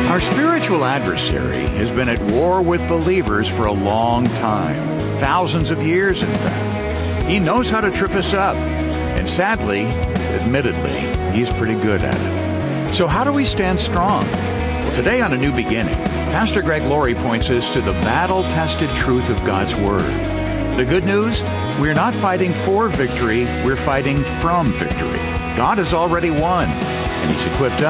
Our spiritual adversary has been at war with believers for a long time, thousands of years in fact. He knows how to trip us up, and sadly, admittedly, he's pretty good at it. So how do we stand strong? Well, today on A New Beginning, Pastor Greg Laurie points us to the battle-tested truth of God's Word. The good news? We're not fighting for victory, we're fighting from victory. God has already won, and He's equipped us